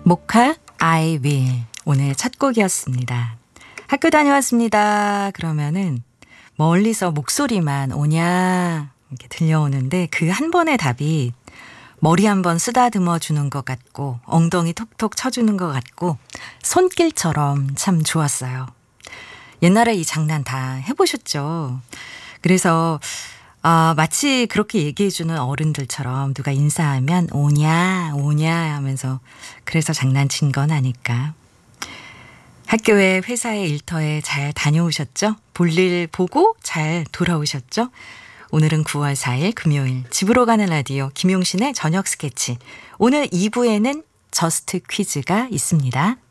모카 I will 오늘 첫 곡이었습니다. 학교 다녀왔습니다. 그러면은 멀리서 목소리만 오냐 이렇게 들려오는데 그 한 번의 답이 머리 한번 쓰다듬어 주는 것 같고 엉덩이 톡톡 쳐주는 것 같고 손길처럼 참 좋았어요. 옛날에 이 장난 다 해보셨죠? 그래서 마치 그렇게 얘기해주는 어른들처럼 누가 인사하면 오냐 오냐 하면서 그래서 장난친 건 아닐까. 학교에 회사에 일터에 잘 다녀오셨죠? 볼일 보고 잘 돌아오셨죠? 오늘은 9월 4일 금요일 집으로 가는 라디오 김용신의 저녁 스케치. 오늘 2부에는 저스트 퀴즈가 있습니다.